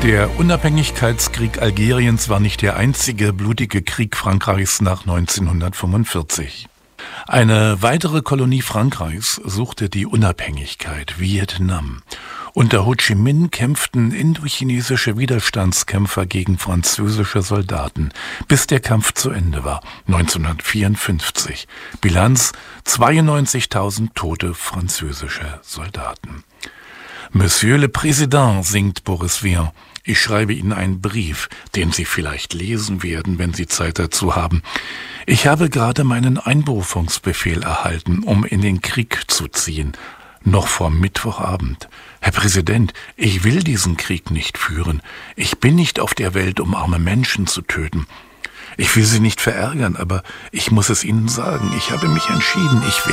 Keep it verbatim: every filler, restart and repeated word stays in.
Der Unabhängigkeitskrieg Algeriens war nicht der einzige blutige Krieg Frankreichs nach neunzehnhundertfünfundvierzig. Eine weitere Kolonie Frankreichs suchte die Unabhängigkeit, Vietnam. Unter Ho Chi Minh kämpften indochinesische Widerstandskämpfer gegen französische Soldaten, bis der Kampf zu Ende war, neunzehnhundertvierundfünfzig. Bilanz: zweiundneunzigtausend tote französische Soldaten. Monsieur le Président, singt Boris Vian. Ich schreibe Ihnen einen Brief, den Sie vielleicht lesen werden, wenn Sie Zeit dazu haben. Ich habe gerade meinen Einberufungsbefehl erhalten, um in den Krieg zu ziehen. Noch vor Mittwochabend. Herr Präsident, ich will diesen Krieg nicht führen. Ich bin nicht auf der Welt, um arme Menschen zu töten. Ich will Sie nicht verärgern, aber ich muss es Ihnen sagen. Ich habe mich entschieden. Ich